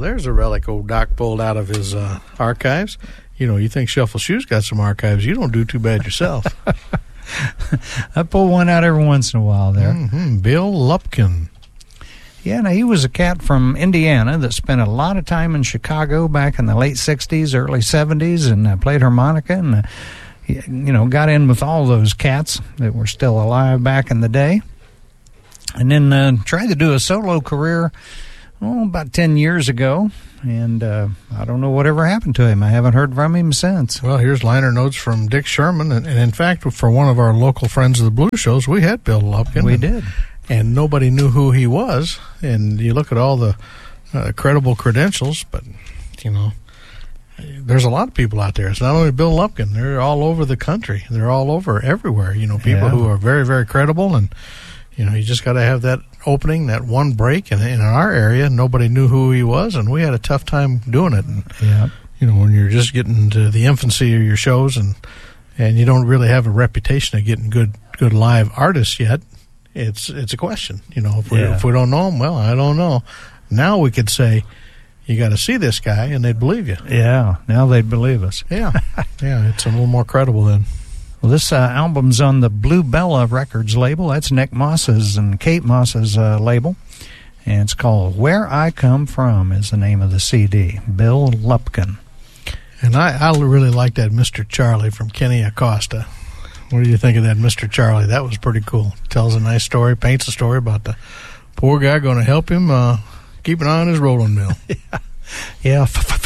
there's a relic old Doc pulled out of his archives. You know, you think Shuffle Shoes got some archives. You don't do too bad yourself. I pull one out every once in a while there. Mm-hmm. Bill Lupkin. Yeah, now he was a cat from Indiana that spent a lot of time in Chicago back in the late 60s, early 70s, and played harmonica and, got in with all those cats that were still alive back in the day. And then tried to do a solo career, about 10 years ago. And I don't know whatever happened to him. I haven't heard from him since. Well, here's liner notes from Dick Sherman. And in fact, for one of our local Friends of the Blues shows, we had Bill Lupkin. We did. And nobody knew who he was. And you look at all the credible credentials, but, there's a lot of people out there. It's not only Bill Lupkin. They're all over the country. They're all over everywhere. People who are very, very credible. And, you just got to have that opening, that one break. And in our area, nobody knew who he was, and we had a tough time doing it. And, when you're just getting to the infancy of your shows and you don't really have a reputation of getting good live artists yet, it's a question. If we don't know him, well, I don't know. Now we could say, you got to see this guy, and they'd believe you. Yeah, now they'd believe us. Yeah, it's a little more credible then. Well, this album's on the Blue Bella Records label. That's Nick Moss's and Kate Moss's label. And it's called Where I Come From is the name of the CD. Bill Lupkin. And I really like that Mr. Charlie from Kenny Acosta. What do you think of that Mr. Charlie? That was pretty cool. Tells a nice story, paints a story about the poor guy going to help him keep an eye on his rolling mill. Yeah.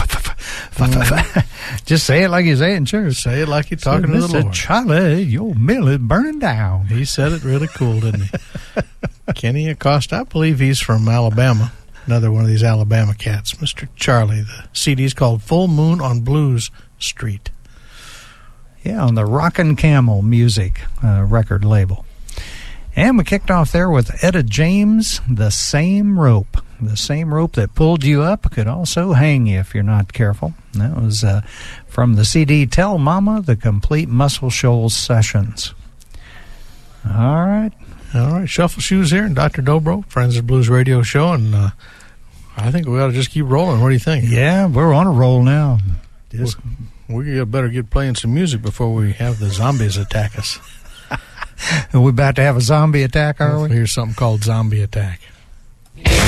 Just say it like you say it in church. Say it like you're talking to the Lord. Mr. Charlie, your mill is burning down. He said it really cool, didn't he? Kenny Acosta, I believe he's from Alabama. Another one of these Alabama cats. Mr. Charlie. The CD's called Full Moon on Blues Street. Yeah, on the Rockin' Camel Music record label. And we kicked off there with Etta James, The Same Rope. The same rope that pulled you up could also hang you if you're not careful. That was from the CD Tell Mama, The Complete Muscle Shoals Sessions. All right. Shuffle Shoes here and Dr. Dobro, Friends of the Blues radio show. And I think we ought to just keep rolling. What do you think? Yeah, we're on a roll now. We better get playing some music before we have the zombies attack us. Are we about to have a zombie attack, are we? Here's something called Zombie Attack.